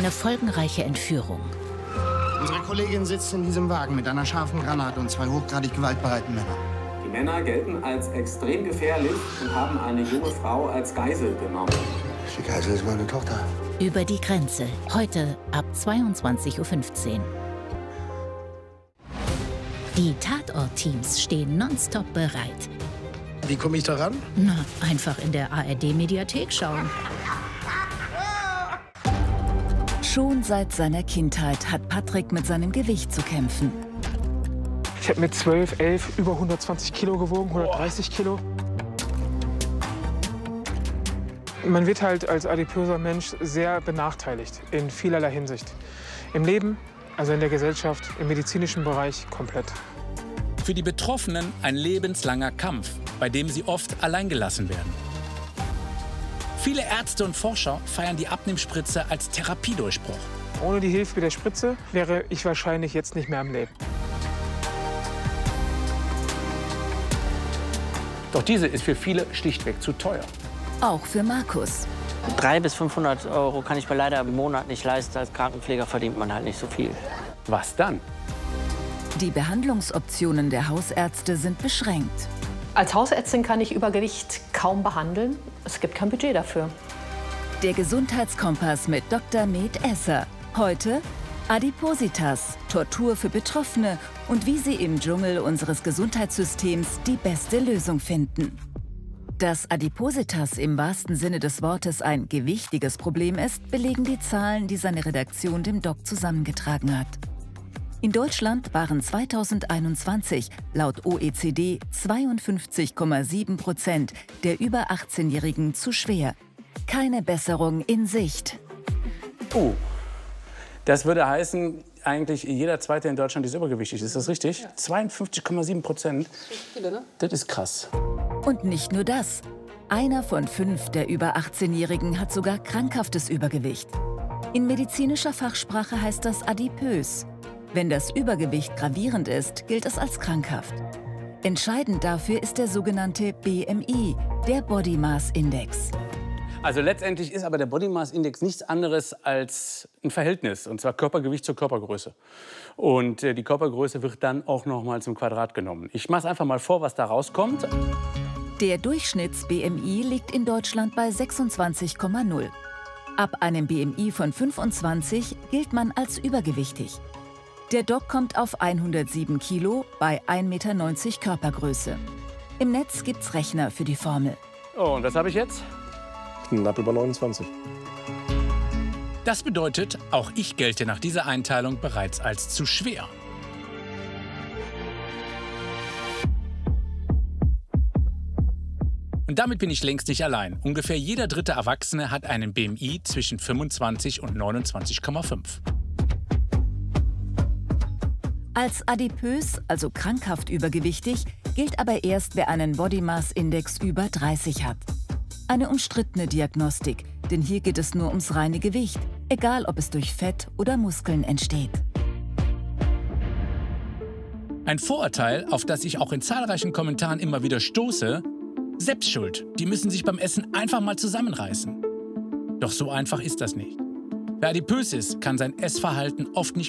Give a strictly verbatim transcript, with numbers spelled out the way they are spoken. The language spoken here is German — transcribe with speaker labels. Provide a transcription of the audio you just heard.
Speaker 1: Eine folgenreiche Entführung.
Speaker 2: Unsere Kollegin sitzt in diesem Wagen mit einer scharfen Granate und zwei hochgradig gewaltbereiten Männern.
Speaker 3: Die Männer gelten als extrem gefährlich und haben eine junge Frau als Geisel genommen.
Speaker 2: Die Geisel ist meine Tochter.
Speaker 1: Über die Grenze. Heute ab zweiundzwanzig Uhr fünfzehn. Die Tatort-Teams stehen nonstop bereit.
Speaker 2: Wie komme ich da ran?
Speaker 1: Na, einfach in der A R D-Mediathek schauen.
Speaker 4: Schon seit seiner Kindheit hat Patrick mit seinem Gewicht zu kämpfen.
Speaker 5: Ich habe mit zwölf, elf über hundertzwanzig Kilo gewogen, hundertdreißig Kilo. Man wird halt als adipöser Mensch sehr benachteiligt in vielerlei Hinsicht. Im Leben, also in der Gesellschaft, im medizinischen Bereich komplett.
Speaker 6: Für die Betroffenen ein lebenslanger Kampf, bei dem sie oft alleingelassen werden. Viele Ärzte und Forscher feiern die Abnehmspritze als Therapiedurchbruch.
Speaker 5: Ohne die Hilfe der Spritze wäre ich wahrscheinlich jetzt nicht mehr am Leben.
Speaker 6: Doch diese ist für viele schlichtweg zu teuer.
Speaker 4: Auch für Markus.
Speaker 7: dreihundert bis fünfhundert Euro kann ich mir leider im Monat nicht leisten. Als Krankenpfleger verdient man halt nicht so viel.
Speaker 6: Was dann?
Speaker 4: Die Behandlungsoptionen der Hausärzte sind beschränkt.
Speaker 8: Als Hausärztin kann ich Übergewicht kaum behandeln. Es gibt kein Budget dafür.
Speaker 4: Der Gesundheitskompass mit Doktor Med Esser. Heute Adipositas, Tortur für Betroffene und wie sie im Dschungel unseres Gesundheitssystems die beste Lösung finden. Dass Adipositas im wahrsten Sinne des Wortes ein gewichtiges Problem ist, belegen die Zahlen, die seine Redaktion dem Doc zusammengetragen hat. In Deutschland waren zweitausendeinundzwanzig laut O E C D zweiundfünfzig Komma sieben Prozent der über achtzehnjährigen zu schwer. Keine Besserung in Sicht.
Speaker 6: Oh, das würde heißen, eigentlich jeder Zweite in Deutschland ist übergewichtig. Ist das richtig? Ja. zweiundfünfzig Komma sieben Prozent. Das ist krass.
Speaker 4: Und nicht nur das. Einer von fünf der über achtzehnjährigen hat sogar krankhaftes Übergewicht. In medizinischer Fachsprache heißt das adipös. Wenn das Übergewicht gravierend ist, gilt es als krankhaft. Entscheidend dafür ist der sogenannte B M I, der Body Mass Index.
Speaker 6: Also letztendlich ist aber der Body Mass Index nichts anderes als ein Verhältnis, und zwar Körpergewicht zur Körpergröße. Und äh, die Körpergröße wird dann auch noch mal zum Quadrat genommen. Ich mache einfach mal vor, was da rauskommt.
Speaker 4: Der Durchschnitts-B M I liegt in Deutschland bei sechsundzwanzig Komma null. Ab einem B M I von fünfundzwanzig gilt man als übergewichtig. Der Doc kommt auf hundertsieben Kilo bei ein Meter neunzig Körpergröße. Im Netz gibt's Rechner für die Formel.
Speaker 6: Oh, und was habe ich jetzt?
Speaker 9: Knapp über neunundzwanzig.
Speaker 6: Das bedeutet, auch ich gelte nach dieser Einteilung bereits als zu schwer. Und damit bin ich längst nicht allein. Ungefähr jeder dritte Erwachsene hat einen B M I zwischen fünfundzwanzig und neunundzwanzig Komma fünf.
Speaker 4: Als adipös, also krankhaft übergewichtig, gilt aber erst, wer einen Body Mass Index über dreißig hat. Eine umstrittene Diagnostik, denn hier geht es nur ums reine Gewicht, egal ob es durch Fett oder Muskeln entsteht.
Speaker 6: Ein Vorurteil, auf das ich auch in zahlreichen Kommentaren immer wieder stoße: Selbstschuld, die müssen sich beim Essen einfach mal zusammenreißen. Doch so einfach ist das nicht. Wer adipös ist, kann sein Essverhalten oft nicht